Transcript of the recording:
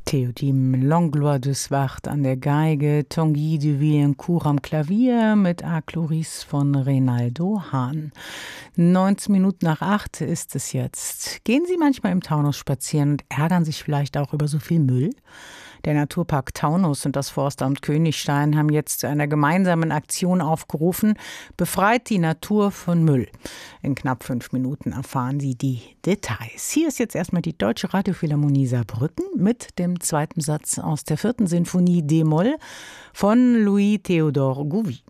Théodime Langlois de Swart an der Geige, Tanguy de Villencourt am Klavier mit A Chloris von Reynaldo Hahn. 19 Minuten nach 8 ist es jetzt. Gehen Sie manchmal im Taunus spazieren und ärgern sich vielleicht auch über so viel Müll? Der Naturpark Taunus und das Forstamt Königstein haben jetzt zu einer gemeinsamen Aktion aufgerufen: Befreit die Natur von Müll. In knapp 5 Minuten erfahren Sie die Details. Hier ist jetzt erstmal die Deutsche Radiophilharmonie Saarbrücken mit dem zweiten Satz aus der 4. Sinfonie D-Moll von Louis Théodore Gouvi.